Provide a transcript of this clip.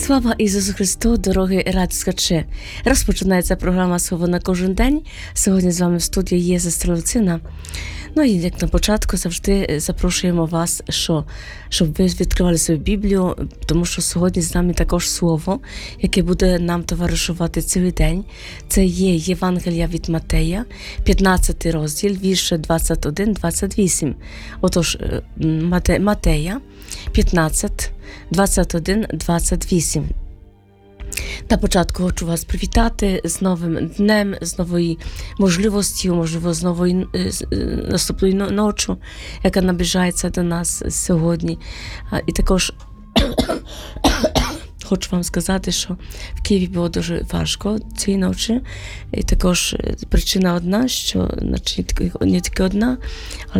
Слава Ісусу Христу, дорогі радіослухачі! Розпочинається програма «Слово на кожен день». Сьогодні з вами в студії є сестра Люцина. Ну і як на початку завжди запрошуємо вас, щоб ви відкривали свою Біблію, тому що сьогодні з нами також слово, яке буде нам товаришувати цілий день. Це є Євангелія від Матея, 15 розділ, вірші 21-28. Отож, Матея, 15, 21, 28. На початку хочу вас привітати з новим днем, з новою можливістю, можливо, з новою наступною ночі, яка наближається до нас сьогодні. І також хочу вам сказати, що в Києві було дуже важко цієї ночі. І також причина одна, що, значить, не тільки одна,